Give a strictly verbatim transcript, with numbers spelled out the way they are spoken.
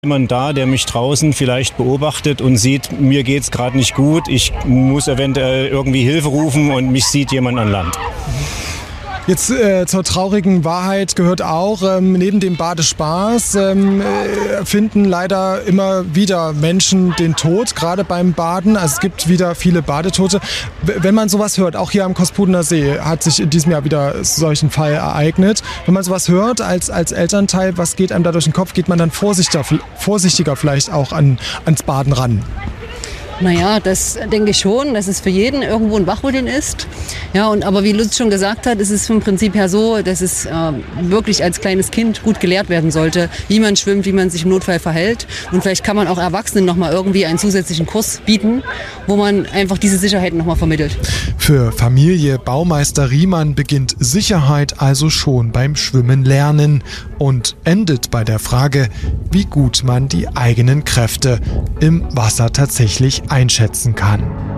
Jemand da, der mich draußen vielleicht beobachtet und sieht, mir geht's gerade nicht gut, ich muss eventuell irgendwie Hilfe rufen und mich sieht jemand an Land. Jetzt äh, zur traurigen Wahrheit gehört auch, ähm, neben dem Badespaß ähm, äh, finden leider immer wieder Menschen den Tod, gerade beim Baden. Also es gibt wieder viele Badetote. W- wenn man sowas hört, auch hier am Kospudener See hat sich in diesem Jahr wieder solchen Fall ereignet. Wenn man sowas hört als, als Elternteil, was geht einem da durch den Kopf? Geht man dann vorsichtiger, vorsichtiger vielleicht auch an, ans Baden ran? Naja, das denke ich schon, dass es für jeden irgendwo ein Wachrütteln ist. Ja, und aber wie Lutz schon gesagt hat, ist es vom Prinzip her so, dass es äh, wirklich als kleines Kind gut gelehrt werden sollte, wie man schwimmt, wie man sich im Notfall verhält. Und vielleicht kann man auch Erwachsenen noch mal irgendwie einen zusätzlichen Kurs bieten, wo man einfach diese Sicherheiten noch mal vermittelt. Für Familie Baumeister Riemann beginnt Sicherheit also schon beim Schwimmen lernen und endet bei der Frage, wie gut man die eigenen Kräfte im Wasser tatsächlich einschätzen kann.